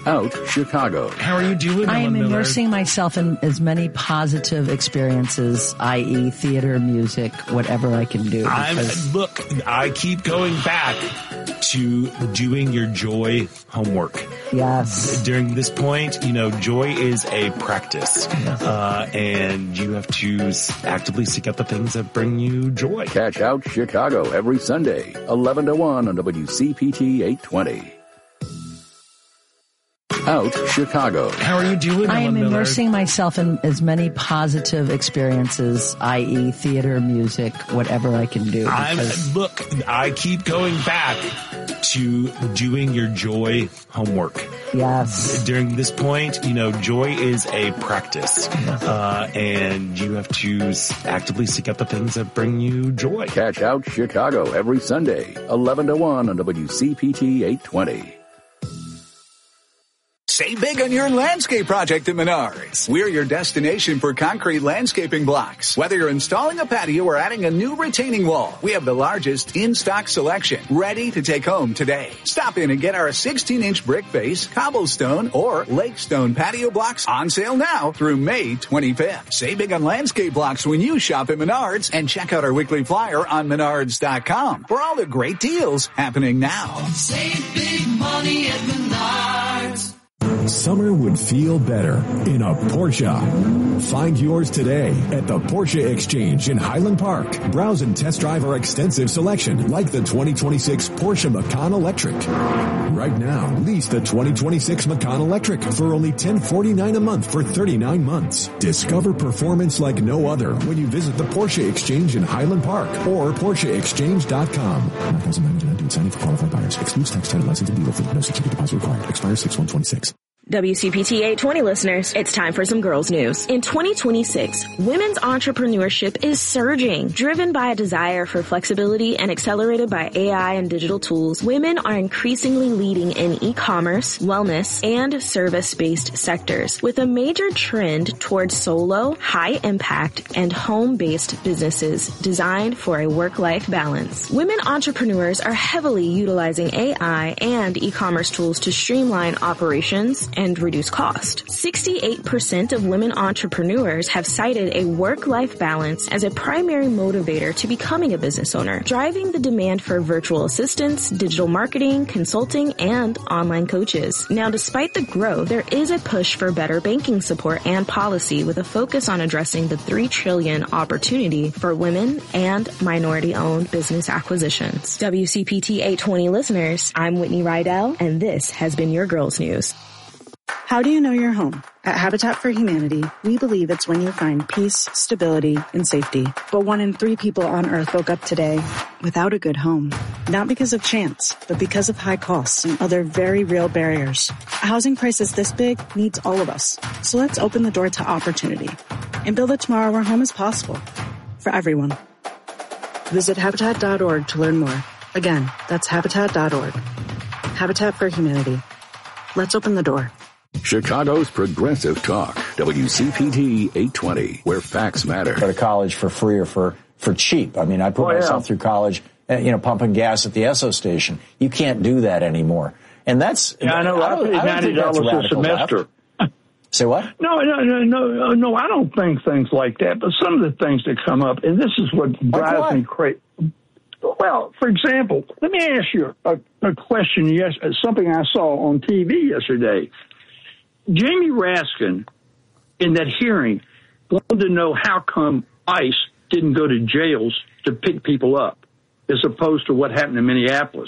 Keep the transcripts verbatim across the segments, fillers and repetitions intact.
Out Chicago. How are you doing, I am Ellen Miller? immersing myself in as many positive experiences, that is theater, music, whatever I can do. I'm, look, I keep going back to doing your joy homework. Yes. During this point, you know, joy is a practice, uh, and you have to actively seek out the things that bring you joy. Catch Out Chicago every Sunday, eleven to one on W C P T eight twenty. Out Chicago. How are you doing, I am Ellen Miller? immersing myself in as many positive experiences, that is theater, music, whatever I can do. I'm, look, I keep going back to doing your joy homework. Yes. During this point, you know, joy is a practice, uh, and you have to actively seek out the things that bring you joy. Catch Out Chicago every Sunday, eleven to one on W C P T eight twenty. Save big on your landscape project at Menards. We're your destination for concrete landscaping blocks. Whether you're installing a patio or adding a new retaining wall, we have the largest in-stock selection ready to take home today. Stop in and get our sixteen inch brick base, cobblestone, or lake stone patio blocks on sale now through May twenty-fifth. Save big on landscape blocks when you shop at Menards, and check out our weekly flyer on menards dot com for all the great deals happening now. Save big money at Menards. Summer would feel better in a Porsche. Find yours today at the Porsche Exchange in Highland Park. Browse and test drive our extensive selection, like the twenty twenty-six Porsche Macan Electric. Right now, lease the twenty twenty-six Macan Electric for only ten dollars and forty-nine cents a month for thirty-nine months. Discover performance like no other when you visit the Porsche Exchange in Highland Park or Porsche Exchange dot com. nine thousand nine hundred ninety signing for qualified buyers. Excludes tax, title, license, and dealer fee. No security deposit required. Expires six one twenty-six. W C P T eight twenty listeners, it's time for some girls news. In twenty twenty-six, women's entrepreneurship is surging. Driven by a desire for flexibility and accelerated by A I and digital tools, women are increasingly leading in e-commerce, wellness, and service-based sectors, with a major trend towards solo, high-impact, and home-based businesses designed for a work-life balance. Women entrepreneurs are heavily utilizing A I and e-commerce tools to streamline operations and reduce cost. sixty-eight percent of women entrepreneurs have cited a work-life balance as a primary motivator to becoming a business owner, driving the demand for virtual assistants, digital marketing, consulting, and online coaches. Now, despite the growth, there is a push for better banking support and policy with a focus on addressing the three trillion dollars opportunity for women and minority-owned business acquisitions. W C P T eight twenty listeners, I'm Whitney Rydell, and this has been your Girls News. How do you know you're home? At Habitat for Humanity, we believe it's when you find peace, stability, and safety. But one in three people on Earth woke up today without a good home. Not because of chance, but because of high costs and other very real barriers. A housing crisis this big needs all of us. So let's open the door to opportunity and build a tomorrow where home is possible for everyone. Visit Habitat dot org to learn more. Again, that's Habitat dot org. Habitat for Humanity. Let's open the door. Chicago's Progressive Talk, W C P T eight twenty, where facts matter. Go to college for free or for, for cheap. I mean, I put oh, myself yeah. through college, you know, pumping gas at the Esso station. You can't do that anymore. And that's... Yeah, I know. I, I paid ninety dollars a semester. Say what? No, no, no, no, no, I don't think things like that. But some of the things that come up, and this is what drives like me crazy. Well, for example, let me ask you a, a question. Yes, something I saw on T V yesterday. Jamie Raskin, in that hearing, wanted to know how come ICE didn't go to jails to pick people up, as opposed to what happened in Minneapolis.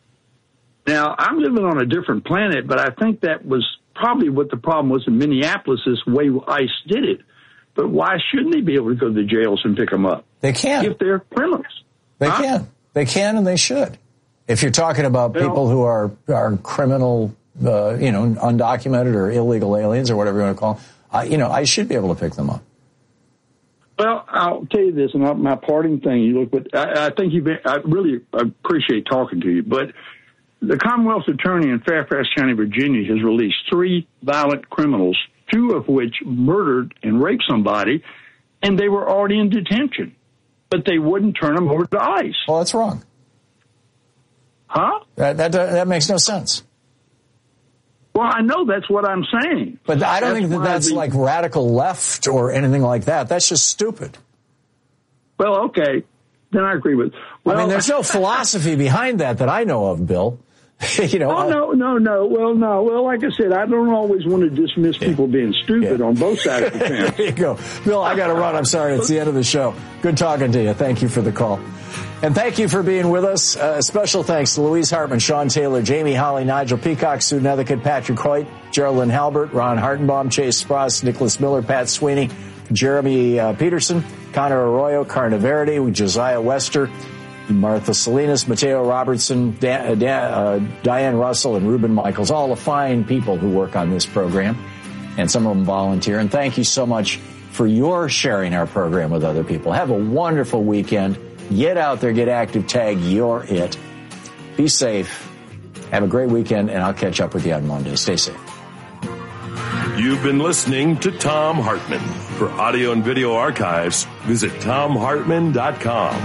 Now, I'm living on a different planet, but I think that was probably what the problem was in Minneapolis, is the way ICE did it. But why shouldn't they be able to go to the jails and pick them up? They can. If they're criminals. They huh? can. They can and they should. If you're talking about you people know, who are, are criminal, uh, you know, undocumented or illegal aliens or whatever you want to call them, uh, you know, I should be able to pick them up. Well, I'll tell you this, and my parting thing, you look, but I, I think you've been, I really appreciate talking to you, but the Commonwealth Attorney in Fairfax County, Virginia, has released three violent criminals, two of which murdered and raped somebody, and they were already in detention, but they wouldn't turn them over to ICE. Well, that's wrong. Huh? That, that, that makes no sense. Well, I know that's what I'm saying. But I don't that's think that that's the, like radical left or anything like that. That's just stupid. Well, okay. Then I agree with. Well, I mean, there's no philosophy behind that that I know of, Bill. you know. Oh, no, no, no. Well, no. Well, like I said, I don't always want to dismiss yeah. people being stupid yeah. on both sides of the fence. There you go. Bill, I got to run. I'm sorry. It's the end of the show. Good talking to you. Thank you for the call. And thank you for being with us. Uh, special thanks to Louise Hartman, Sean Taylor, Jamie Holly, Nigel Peacock, Sue Nethercutt, Patrick Hoyt, Geraldine Halbert, Ron Hartenbaum, Chase Spross, Nicholas Miller, Pat Sweeney, Jeremy uh, Peterson, Connor Arroyo, Carna Verity, Josiah Wester, Martha Salinas, Mateo Robertson, Dan, uh, Dan, uh, Diane Russell, and Ruben Michaels, all the fine people who work on this program, and some of them volunteer. And thank you so much for your sharing our program with other people. Have a wonderful weekend. Get out there, get active, tag You're It. Be safe. Have a great weekend, and I'll catch up with you on Monday. Stay safe. You've been listening to Thom Hartmann. For audio and video archives, visit Thom Hartmann dot com.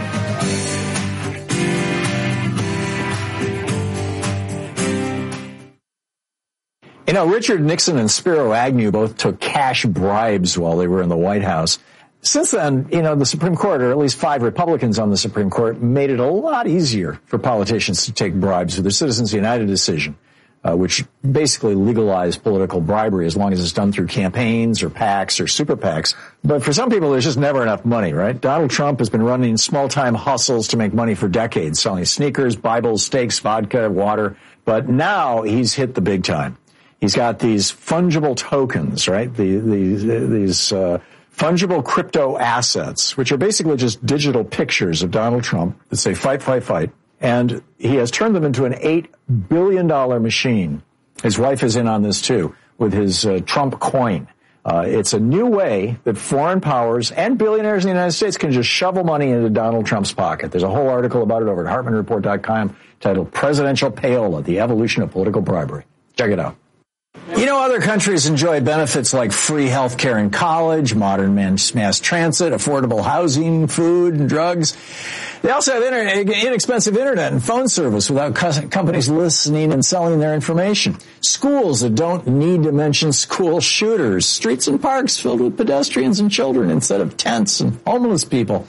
You know, Richard Nixon and Spiro Agnew both took cash bribes while they were in the White House. Since then, you know, the Supreme Court, or at least five Republicans on the Supreme Court, made it a lot easier for politicians to take bribes with the Citizens United decision, uh, which basically legalized political bribery as long as it's done through campaigns or PACs or super PACs. But for some people, there's just never enough money, right? Donald Trump has been running small-time hustles to make money for decades, selling sneakers, Bibles, steaks, vodka, water. But now he's hit the big time. He's got these fungible tokens, right? The, the, these uh, fungible crypto assets, which are basically just digital pictures of Donald Trump that say fight, fight, fight. And he has turned them into an eight billion dollars machine. His wife is in on this, too, with his uh, Trump coin. Uh, it's a new way that foreign powers and billionaires in the United States can just shovel money into Donald Trump's pocket. There's a whole article about it over at Hartman Report dot com titled Presidential Payola, the Evolution of Political Bribery. Check it out. You know, other countries enjoy benefits like free health care in college, modern mass transit, affordable housing, food, and drugs. They also have internet, inexpensive internet and phone service without companies listening and selling their information. Schools that don't need to mention school shooters. Streets and parks filled with pedestrians and children instead of tents and homeless people.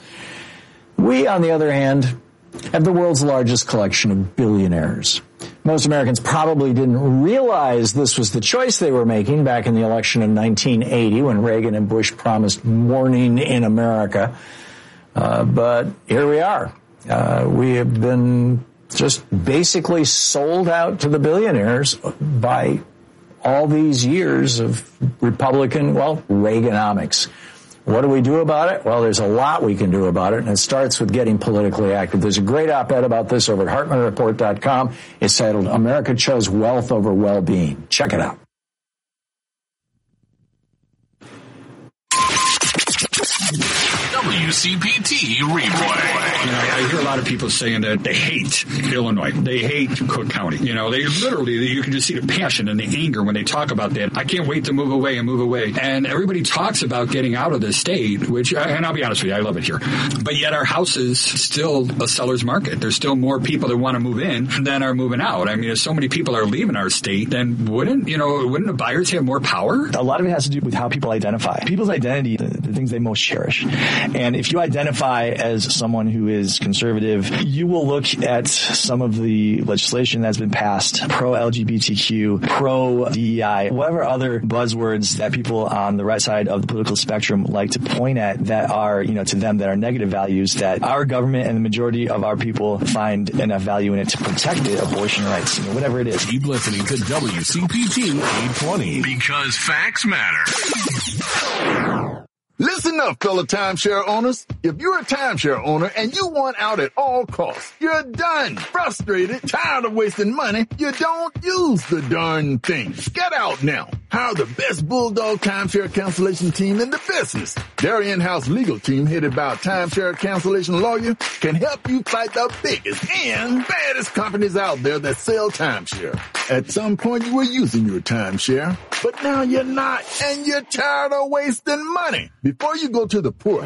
We, on the other hand, have the world's largest collection of billionaires. Most Americans probably didn't realize this was the choice they were making back in the election in nineteen eighty when Reagan and Bush promised morning in America. Uh, but here we are. Uh, we have been just basically sold out to the billionaires by all these years of Republican, well, Reaganomics. What do we do about it? Well, there's a lot we can do about it, and it starts with getting politically active. There's a great op-ed about this over at Hartman Report dot com. It's titled, America Chose Wealth Over Well-Being. Check it out. W C P T Replay. You know, I hear a lot of people saying that they hate Illinois. They hate Cook County. You know, they literally, you can just see the passion and the anger when they talk about that. I can't wait to move away and move away. And everybody talks about getting out of the state, which, and I'll be honest with you, I love it here. But yet our house is still a seller's market. There's still more people that want to move in than are moving out. I mean, if so many people are leaving our state, then wouldn't, you know, wouldn't the buyers have more power? A lot of it has to do with how people identify. People's identity, the, the things they most cherish. And if you identify as someone who is conservative, you will look at some of the legislation that's been passed, pro-L G B T Q, pro-D E I, whatever other buzzwords that people on the right side of the political spectrum like to point at that are, you know, to them that are negative values that our government and the majority of our people find enough value in it to protect it, abortion rights, you know, whatever it is. Keep listening to W C P T eight twenty because facts matter. Listen up, fellow timeshare owners. If you're a timeshare owner and you want out at all costs, you're done, frustrated, tired of wasting money, you don't use the darn thing. Get out now. Hire the best Bulldog timeshare cancellation team in the business. Their in-house legal team, headed by a timeshare cancellation lawyer, can help you fight the biggest and baddest companies out there that sell timeshare. At some point, you were using your timeshare, but now you're not, and you're tired of wasting money. Before you go to the poorhouse,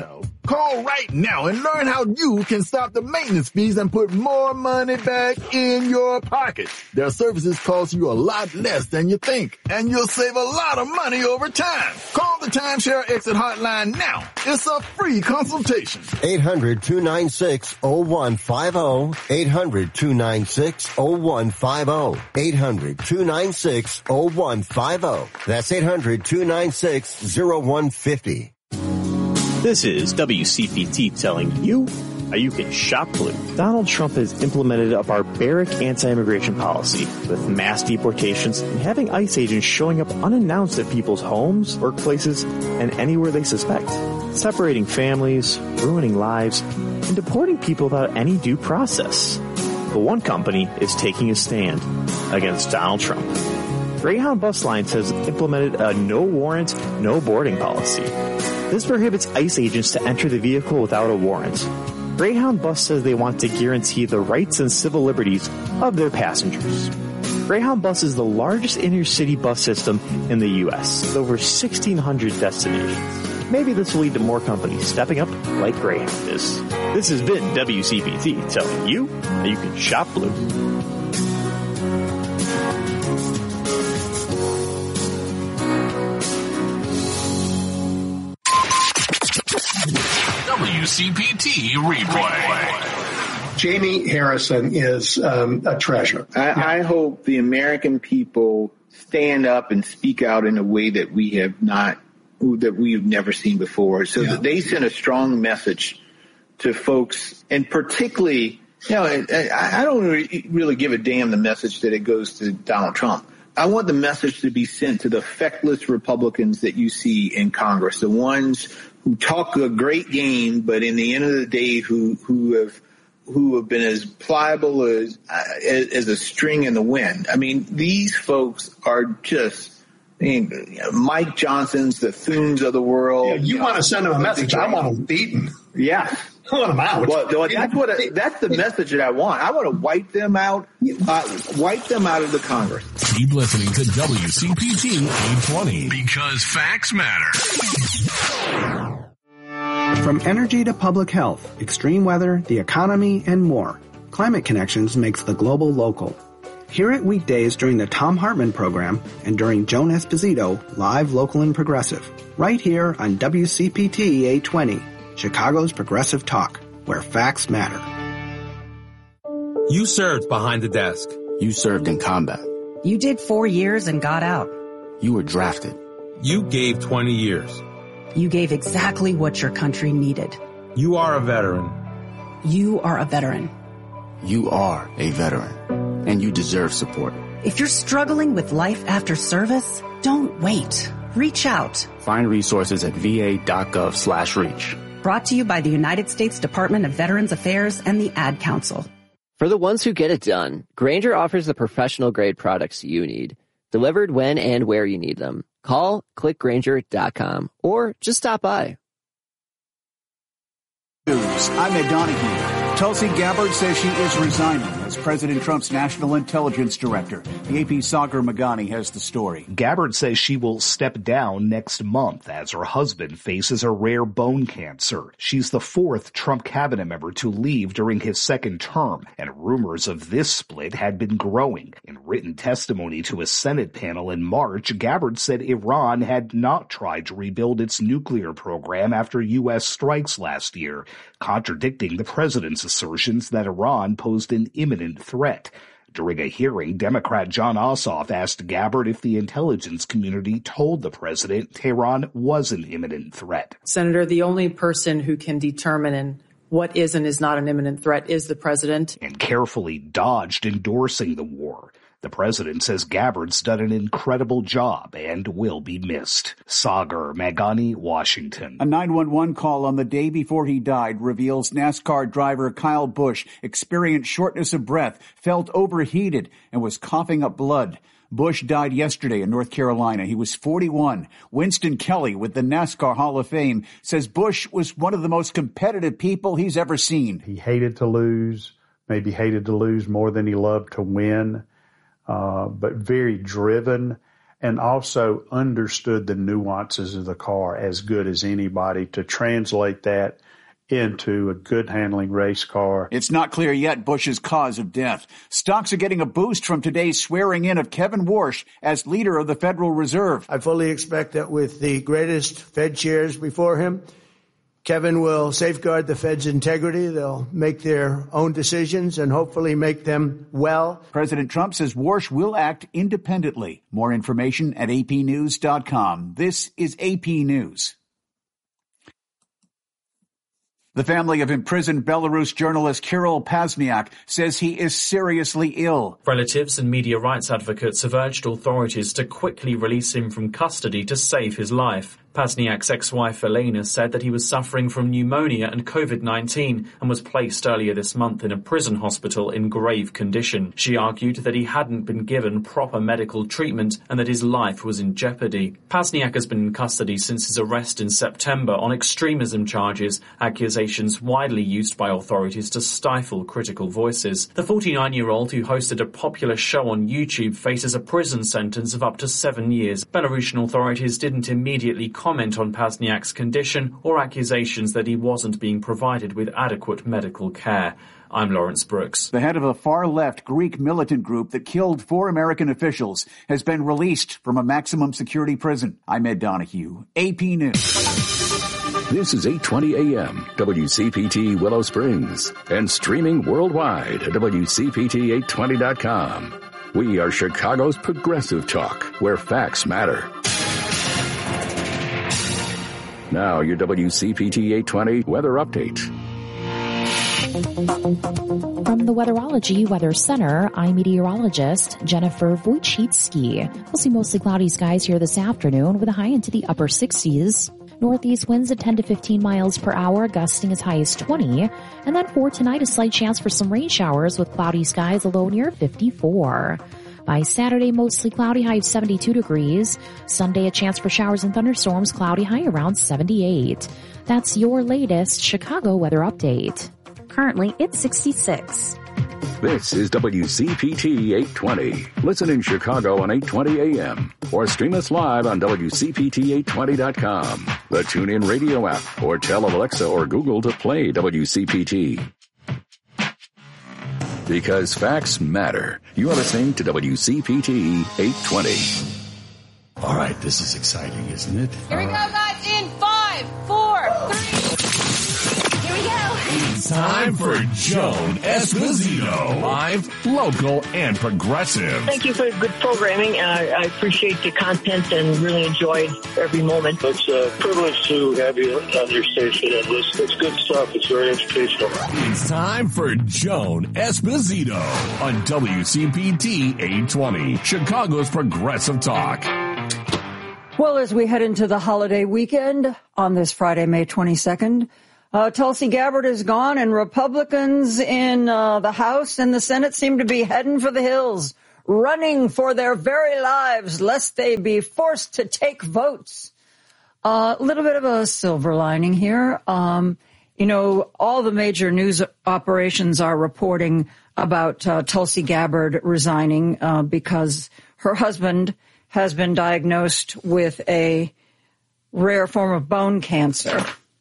Call right now and learn how you can stop the maintenance fees and put more money back in your pocket. Their services cost you a lot less than you think, and you'll save a lot of money over time. Call the Timeshare Exit Hotline now. It's a free consultation. eight hundred, two nine six, oh one five oh. eight hundred, two nine six, oh one five oh. eight hundred, two nine six, oh one five oh. That's eight hundred, two nine six, oh one five oh. This is W C P T telling you how you can shop blue. Donald Trump has implemented a barbaric anti-immigration policy with mass deportations and having ICE agents showing up unannounced at people's homes, workplaces, and anywhere they suspect, separating families, ruining lives, and deporting people without any due process. But one company is taking a stand against Donald Trump. Greyhound Bus Lines has implemented a no warrant, no boarding policy. This prohibits ICE agents to enter the vehicle without a warrant. Greyhound Bus says they want to guarantee the rights and civil liberties of their passengers. Greyhound Bus is the largest inner-city bus system in the U S with over sixteen hundred destinations. Maybe this will lead to more companies stepping up like Greyhound is. This has been W C P T telling you how you can shop blue. W C P T replay. Jamie Harrison is um, a treasure. I, I hope the American people stand up and speak out in a way that we have not, that we've never seen before, so yeah. that they send a strong message to folks, and particularly, you know, I, I don't really give a damn the message that it goes to Donald Trump. I want the message to be sent to the feckless Republicans that you see in Congress, the ones who talk a great game, but in the end of the day, who who have who have been as pliable as as a string in the wind. I mean, these folks are just, I mean, you know, Mike Johnson's, the Thunes of the world. Yeah, you, you want know, to send them a message? I want them beaten. Yeah. I want them out. Well, that's what. I, that's the message that I want. I want to wipe them out. Uh, wipe them out of the Congress. Keep listening to W C P T eight twenty because facts matter. From energy to public health, extreme weather, the economy, and more, Climate Connections makes the global local. Hear it weekdays during the Thom Hartmann program and during Joan Esposito, live, local, and progressive, right here on W C P T eight twenty. Chicago's Progressive Talk, where facts matter. You served behind the desk. You served in combat. You did four years and got out. You were drafted. You gave twenty years. You gave exactly what your country needed. You are a veteran. You are a veteran. You are a veteran, and you deserve support. If you're struggling with life after service, don't wait. Reach out. Find resources at va.gov slash reach. Brought to you by the United States Department of Veterans Affairs and the Ad Council. For the ones who get it done, Grainger offers the professional-grade products you need, delivered when and where you need them. Call click grainger dot com or just stop by. News. I'm Ed Donahue. Tulsi Gabbard says she is resigning as President Trump's National Intelligence Director. The A P's Sagar Magani has the story. Gabbard says she will step down next month as her husband faces a rare bone cancer. She's the fourth Trump cabinet member to leave during his second term, and rumors of this split had been growing. In written testimony to a Senate panel in March, Gabbard said Iran had not tried to rebuild its nuclear program after U S strikes last year, contradicting the president's assertions that Iran posed an imminent threat. During a hearing, Democrat John Ossoff asked Gabbard if the intelligence community told the president Tehran was an imminent threat. Senator, the only person who can determine what is and is not an imminent threat is the president. And carefully dodged endorsing the war. The president says Gabbard's done an incredible job and will be missed. Sagar Magani, Washington. A nine one one call on the day before he died reveals NASCAR driver Kyle Busch experienced shortness of breath, felt overheated, and was coughing up blood. Busch died yesterday in North Carolina. He was forty-one. Winston Kelly with the NASCAR Hall of Fame says Busch was one of the most competitive people he's ever seen. He hated to lose, maybe hated to lose more than he loved to win. Uh, but very driven. and also understood the nuances of the car as good as anybody to translate that into a good handling race car. It's not clear yet Bush's cause of death. Stocks are getting a boost from today's swearing in of Kevin Warsh as leader of the Federal Reserve. I fully expect that with the greatest Fed chairs before him, Kevin will safeguard the Fed's integrity. They'll make their own decisions and hopefully make them well. President Trump says Warsh will act independently. More information at A P news dot com. This is A P News. The family of imprisoned Belarus journalist Kirill Pasniak says he is seriously ill. Relatives and media rights advocates have urged authorities to quickly release him from custody to save his life. Pasniak's ex-wife Elena said that he was suffering from pneumonia and COVID nineteen and was placed earlier this month in a prison hospital in grave condition. She argued that he hadn't been given proper medical treatment and that his life was in jeopardy. Pasniak has been in custody since his arrest in September on extremism charges, accusations widely used by authorities to stifle critical voices. The forty-nine-year-old who hosted a popular show on YouTube faces a prison sentence of up to seven years. Belarusian authorities didn't immediately comment on Pasniak's condition or accusations that he wasn't being provided with adequate medical care. I'm Lawrence Brooks. The head of a far-left Greek militant group that killed four American officials has been released from a maximum security prison. I'm Ed Donahue, A P News. This is eight twenty A M, W C P T Willow Springs, and streaming worldwide at W C P T eight twenty dot com. We are Chicago's progressive talk, where facts matter. Now, your W C P T eight twenty weather update. From the Weatherology Weather Center, I'm meteorologist Jennifer Wojcicki. We'll see mostly cloudy skies here this afternoon with a high into the upper sixties. Northeast winds at ten to fifteen miles per hour, gusting as high as twenty. And then for tonight, a slight chance for some rain showers with cloudy skies, a low near fifty-four. By Saturday, mostly cloudy, high of seventy-two degrees. Sunday, a chance for showers and thunderstorms, cloudy, high around seventy-eight. That's your latest Chicago weather update. Currently, it's sixty-six. This is W C P T eight twenty. Listen in Chicago on eight twenty A M or stream us live on W C P T eight twenty dot com, the TuneIn Radio app, or tell Alexa or Google to play W C P T. Because facts matter. You are listening to W C P T eight twenty. All right, this is exciting, isn't it? Here we go, guys, in five, four, three. Here we go. It's time for Joan Esposito. Live, local, and progressive. Thank you for good programming. I, I appreciate the content and really enjoyed every moment. It's a privilege to have you on your station, and it's, it's good stuff. It's very educational. It's time for Joan Esposito on W C P T eight twenty, Chicago's progressive talk. Well, as we head into the holiday weekend on this Friday, May twenty-second, Uh, Tulsi Gabbard is gone, and Republicans in uh, the House and the Senate seem to be heading for the hills, running for their very lives, lest they be forced to take votes. A uh, little bit of a silver lining here. Um, you know, all the major news operations are reporting about uh, Tulsi Gabbard resigning uh, because her husband has been diagnosed with a rare form of bone cancer.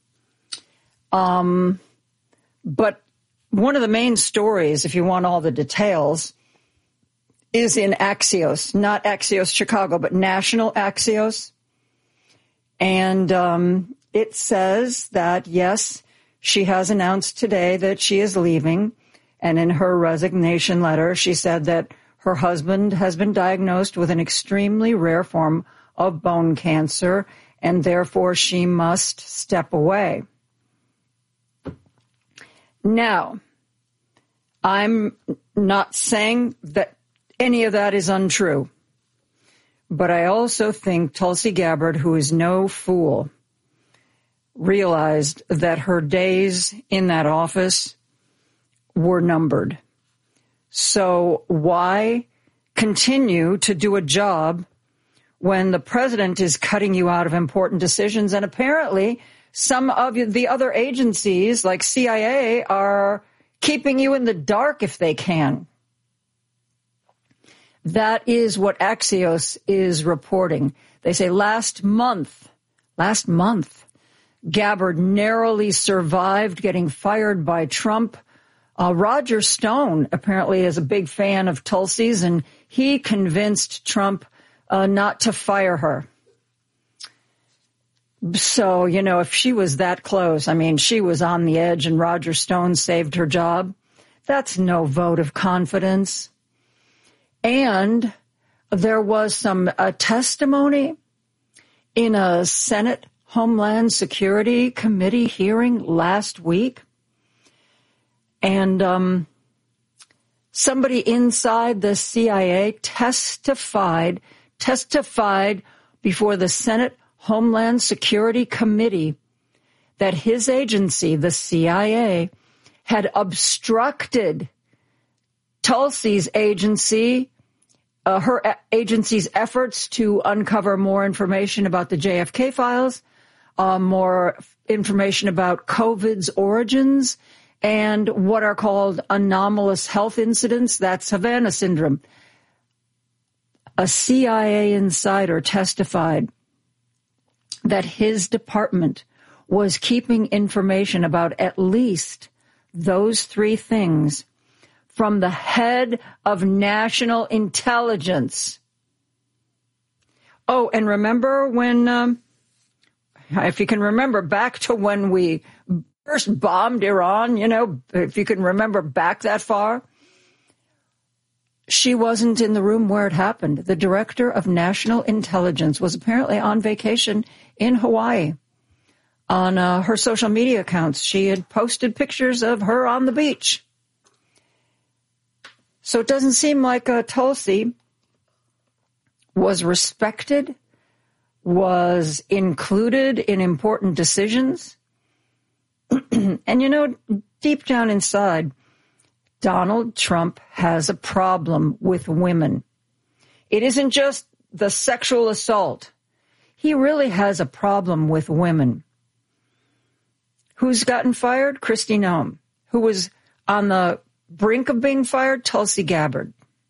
Um, but one of the main stories, if you want all the details, is in Axios, not Axios Chicago, but National Axios. And um, it says that, yes, she has announced today that she is leaving. And in her resignation letter, she said that her husband has been diagnosed with an extremely rare form of bone cancer, and therefore she must step away. Now, I'm not saying that any of that is untrue, but I also think Tulsi Gabbard, who is no fool, realized that her days in that office were numbered. So why continue to do a job when the president is cutting you out of important decisions? And apparently some of the other agencies, like C I A, are keeping you in the dark if they can. That is what Axios is reporting. They say last month, last month, Gabbard narrowly survived getting fired by Trump. Uh, Roger Stone apparently is a big fan of Tulsi's, and he convinced Trump uh, not to fire her. So, you know, if she was that close, I mean, she was on the edge and Roger Stone saved her job. That's no vote of confidence. And there was some uh, testimony in a Senate Homeland Security Committee hearing last week. And um, somebody inside the C I A testified, testified before the Senate Homeland Security Committee that his agency, the C I A, had obstructed Tulsi's agency, uh, her agency's efforts to uncover more information about the J F K files, uh, more information about COVID's origins, and what are called anomalous health incidents. That's Havana syndrome. A C I A insider testified that his department was keeping information about at least those three things from the head of national intelligence. Oh, and remember when, um, if you can remember back to when we first bombed Iran, you know, if you can remember back that far, she wasn't in the room where it happened. The director of national intelligence was apparently on vacation in Hawaii. On uh, her social media accounts, she had posted pictures of her on the beach. So it doesn't seem like uh, Tulsi was respected, was included in important decisions. And, you know, deep down inside, Donald Trump has a problem with women. It isn't just the sexual assault. He really has a problem with women. Who's gotten fired? Kristi Noem. Who was on the brink of being fired? Tulsi Gabbard.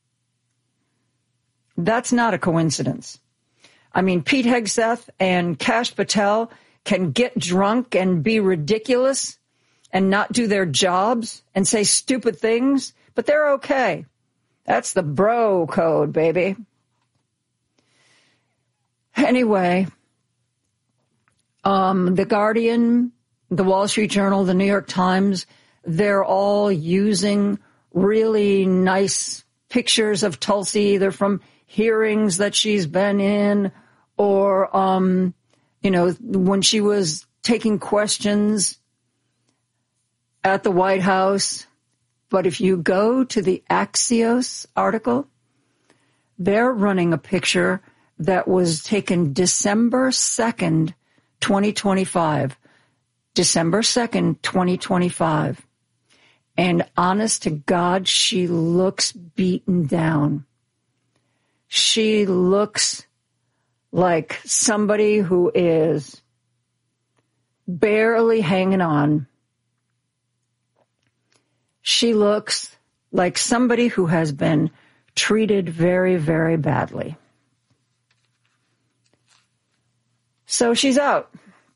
That's not a coincidence. I mean, Pete Hegseth and Kash Patel can get drunk and be ridiculous and not do their jobs and say stupid things, but they're okay. That's the bro code, baby. Anyway, um, The Guardian, The Wall Street Journal, The New York Times, they're all using really nice pictures of Tulsi, either from hearings that she's been in or, um, you know, when she was taking questions at the White House. But if you go to the Axios article, they're running a picture that was taken December second, twenty twenty-five. December second, twenty twenty-five. And honest to God, she looks beaten down. She looks like somebody who is barely hanging on. She looks like somebody who has been treated very, very badly. So she's out.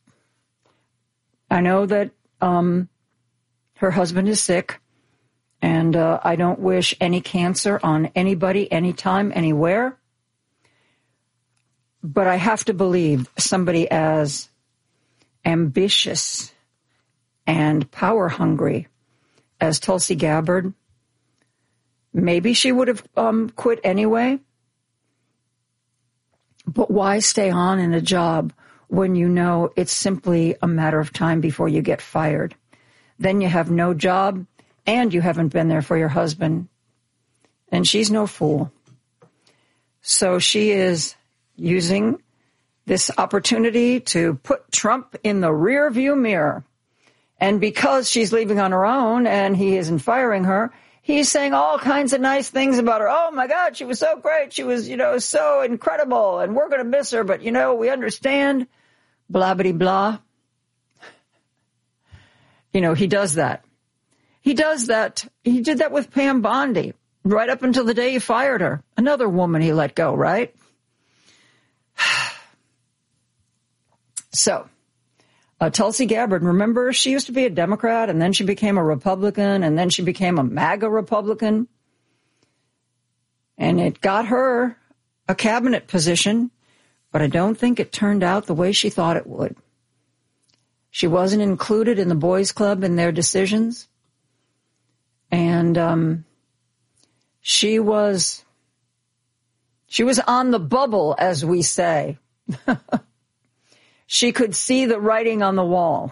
I know that um, her husband is sick, and uh, I don't wish any cancer on anybody, anytime, anywhere. But I have to believe somebody as ambitious and power-hungry as Tulsi Gabbard, maybe she would have um, quit anyway. But why stay on in a job when you know it's simply a matter of time before you get fired? Then you have no job, and you haven't been there for your husband. And she's no fool. So she is using this opportunity to put Trump in the rearview mirror. And because she's leaving on her own and he isn't firing her, he's saying all kinds of nice things about her. Oh, my God, she was so great. She was, you know, so incredible. And we're going to miss her. But, you know, we understand. Blah, blah, blah. You know, he does that. He does that. He did that with Pam Bondi. right up until the day you fired her. Another woman he let go, right? So, uh, Tulsi Gabbard, remember, she used to be a Democrat, and then she became a Republican, and then she became a MAGA Republican. And it got her a cabinet position, but I don't think it turned out the way she thought it would. She wasn't included in the boys' club in their decisions. And um, she was, she was on the bubble, as we say. She could see the writing on the wall.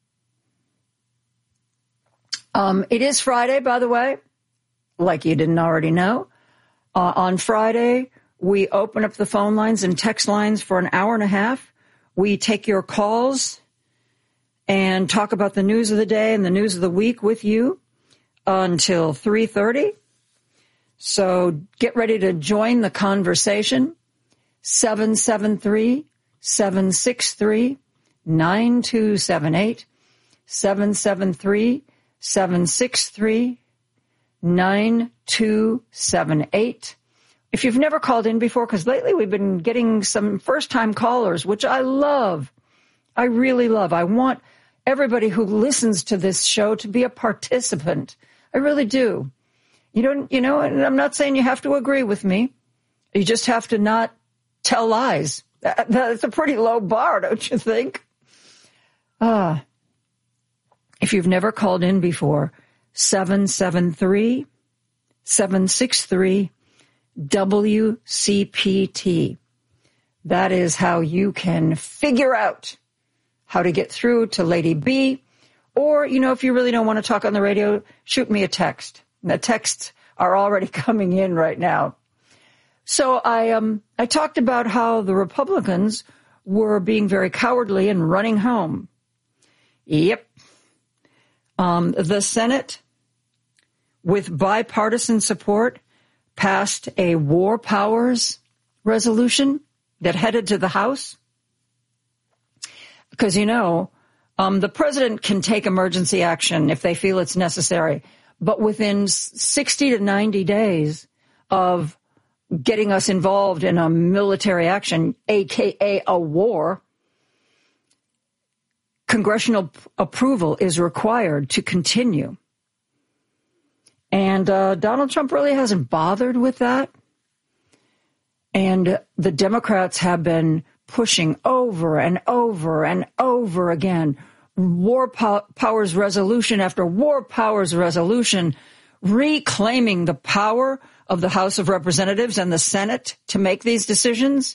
Um, it is Friday, by the way, like you didn't already know. Uh, on Friday, we open up the phone lines and text lines for an hour and a half. We take your calls and talk about the news of the day and the news of the week with you until three thirty. So get ready to join the conversation. seven seven three, seven six three, nine two seven eight. seven seven three, seven six three, nine two seven eight. If you've never called in before, because lately we've been getting some first-time callers, which I love. I really love. I want everybody who listens to this show to be a participant. I really do. You don't, you know, and I'm not saying you have to agree with me. You just have to not tell lies. That, that's a pretty low bar, don't you think? Ah, if you've never called in before, seven seven three, seven six three, W C P T. That is how you can figure out how to get through to Lady B. Or, you know, if you really don't want to talk on the radio, shoot me a text. The texts are already coming in right now. So I um I talked about how the Republicans were being very cowardly and running home. Yep. Um, the Senate, with bipartisan support, passed a war powers resolution that headed to the House. Because, you know, um, the president can take emergency action if they feel it's necessary. But within sixty to ninety days of getting us involved in a military action, a k a a war, congressional approval is required to continue. And uh, Donald Trump really hasn't bothered with that. And the Democrats have been pushing over and over and over again, war po- powers resolution after war powers resolution, reclaiming the power of the House of Representatives and the Senate to make these decisions.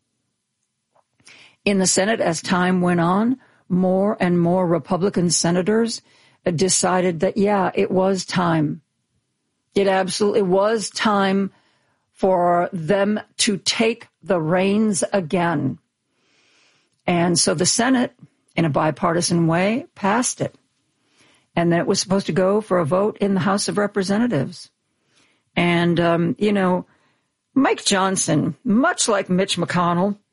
In the Senate, as time went on, more and more Republican senators decided that, yeah, it was time. It absolutely was time for them to take the reins again. And so the Senate, in a bipartisan way, passed it. And then it was supposed to go for a vote in the House of Representatives. And, um, you know, Mike Johnson, much like Mitch McConnell,